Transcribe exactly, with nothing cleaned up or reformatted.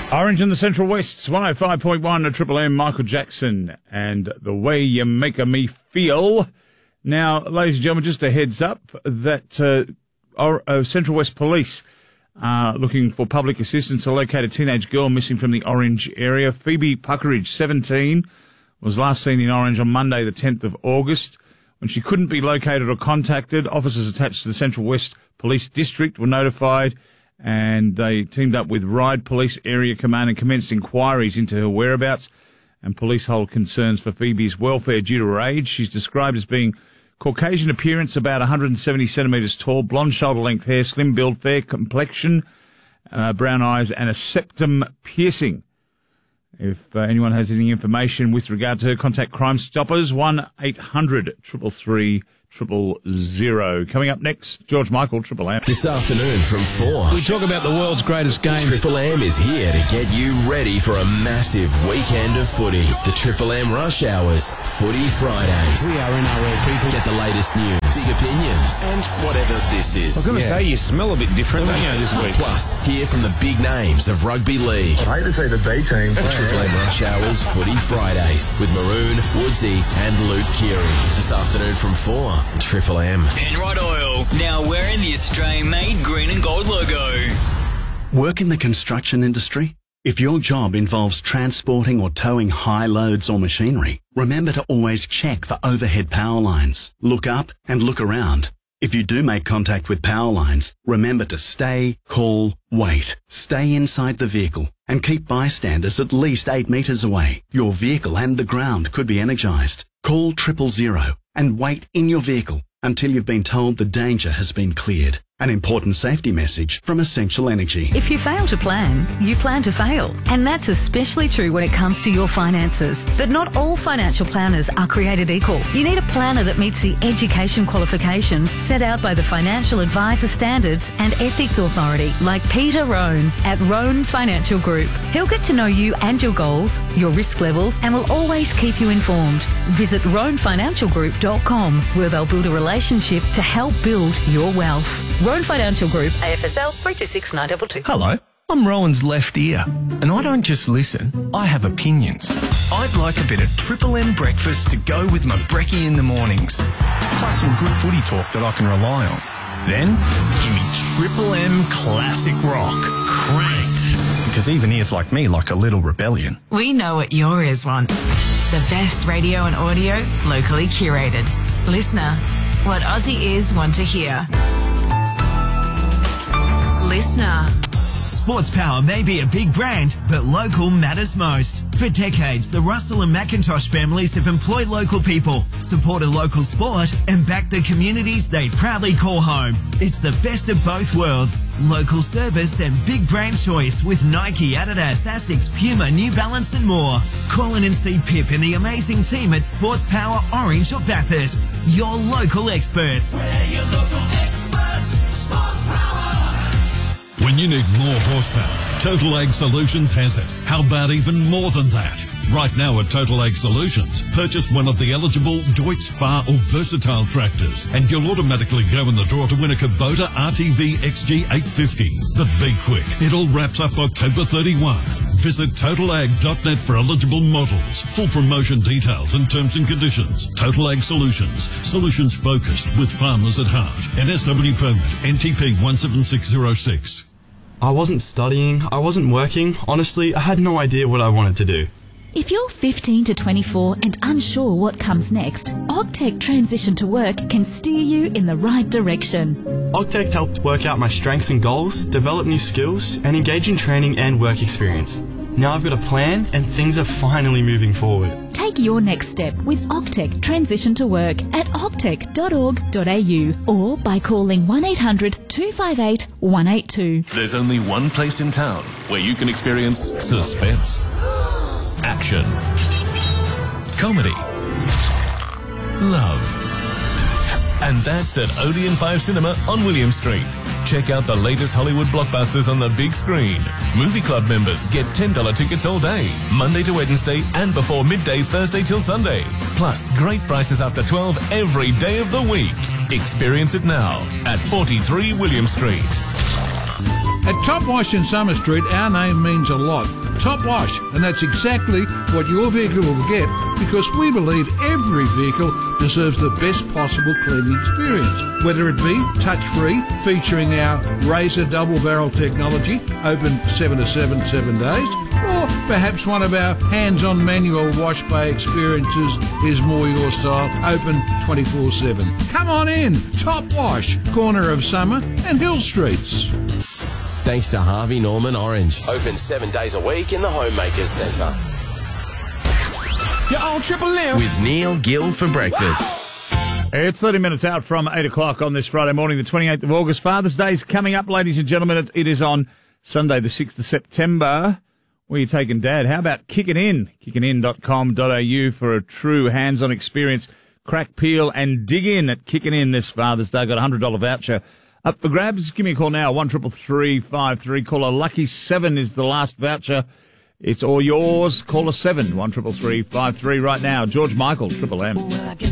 Orange in the Central West, one oh five point one at Triple M, Michael Jackson, and The Way You Make Me Feel. Now, ladies and gentlemen, just a heads up that uh, our, uh, Central West Police are looking for public assistance to locate a teenage girl missing from the Orange area. Phoebe Puckeridge, seventeen, was last seen in Orange on Monday, the tenth of August. When she couldn't be located or contacted, officers attached to the Central West Police District were notified, and they teamed up with Ryde Police Area Command and commenced inquiries into her whereabouts. And police hold concerns for Phoebe's welfare due to her age. She's described as being Caucasian appearance, about one hundred seventy centimetres tall, blonde shoulder-length hair, slim build, fair complexion, uh, brown eyes, and a septum piercing. If uh, anyone has any information with regard to her, contact Crime Stoppers, one eight hundred three three three Triple zero. Coming up next, George Michael, Triple M. This afternoon from four. We talk about the world's greatest game. Triple M is here to get you ready for a massive weekend of footy. The Triple M Rush Hours Footy Fridays. We are N R L people. Get the latest news, big opinions, and whatever this is. I was going to yeah. say, you smell a bit different, don't you, this week? Plus, hear from the big names of rugby league. I hate to say the B team. Triple M Rush Hours Footy Fridays with Maroon, Woodsy, and Luke Keary. This afternoon from four. Triple M. Penrite Oil, now wearing the Australian-made green and gold logo. Work in the construction industry? If your job involves transporting or towing high loads or machinery, remember to always check for overhead power lines. Look up and look around. If you do make contact with power lines, remember to stay, call, wait. Stay inside the vehicle and keep bystanders at least eight metres away. Your vehicle and the ground could be energised. Call triple zero and wait in your vehicle until you've been told the danger has been cleared. An important safety message from Essential Energy. If you fail to plan, you plan to fail. And that's especially true when it comes to your finances. But not all financial planners are created equal. You need a planner that meets the education qualifications set out by the Financial Advisor Standards and Ethics Authority, like Peter Rohn at Rohn Financial Group. He'll get to know you and your goals, your risk levels, and will always keep you informed. Visit rohn financial group dot com, where they'll build a relationship to help build your wealth. Rohn Financial Group, A F S L three two six nine two two. Hello, I'm Rowan's left ear, and I don't just listen, I have opinions. I'd like a bit of Triple M breakfast to go with my brekkie in the mornings, plus some good footy talk that I can rely on. Then, give me Triple M Classic Rock, cranked, because even ears like me like a little rebellion. We know what your ears want. The best radio and audio, locally curated. Listener, what Aussie ears want to hear. Listener. Sports Power may be a big brand, but local matters most. For decades, the Russell and McIntosh families have employed local people, supported local sport, and backed the communities they proudly call home. It's the best of both worlds. Local service and big brand choice with Nike, Adidas, Asics, Puma, New Balance and more. Call in and see Pip and the amazing team at Sports Power Orange or Bathurst. Your local experts. We're your local experts. Sports Power. When you need more horsepower, Total Ag Solutions has it. How about even more than that? Right now at Total Ag Solutions, purchase one of the eligible Deutz, Far or Versatile tractors and you'll automatically go in the draw to win a Kubota R T V X G eight fifty. But be quick, it all wraps up October thirty-first. Visit total ag dot net for eligible models. Full promotion details and terms and conditions. Total Ag Solutions. Solutions focused with farmers at heart. N S W permit N T P one seven six zero six. I wasn't studying, I wasn't working. Honestly, I had no idea what I wanted to do. If you're fifteen to twenty-four and unsure what comes next, Ogtech Transition to Work can steer you in the right direction. Ogtech helped work out my strengths and goals, develop new skills, and engage in training and work experience. Now I've got a plan and things are finally moving forward. Take your next step with Ogtech Transition to Work at ogtech dot org dot a u or by calling one eight hundred two five eight one eight two. There's only one place in town where you can experience suspense, action, comedy, love. And that's at Odeon five Cinema on William Street. Check out the latest Hollywood blockbusters on the big screen. Movie Club members get ten dollars tickets all day, Monday to Wednesday and before midday Thursday till Sunday. Plus, great prices after twelve every day of the week. Experience it now at forty-three William Street. At Top Wash in Summer Street, our name means a lot. Top Wash, and that's exactly what your vehicle will get because we believe every vehicle deserves the best possible cleaning experience. Whether it be touch-free, featuring our Razor double-barrel technology, open seven to seven, seven days, or perhaps one of our hands-on manual wash bay experiences is more your style, open twenty-four seven. Come on in, Top Wash, corner of Summer and Hill Streets. Thanks to Harvey Norman Orange. Open seven days a week in the Homemakers Centre. You're on Triple M. With Neil Gill for breakfast. It's thirty minutes out from eight o'clock on this Friday morning, the twenty-eighth of August. Father's Day's coming up, ladies and gentlemen. It, it is on Sunday, the sixth of September. Where are you taking Dad? How about kicking in? kicking in dot com dot a u for a true hands-on experience. Crack, peel and dig in at Kicking In this Father's Day. Got a one hundred dollars voucher up for grabs. Give me a call now, one triple three five three. Caller Lucky seven is the last voucher. It's all yours. Caller seven, one triple three five three right now. George Michael, Triple M.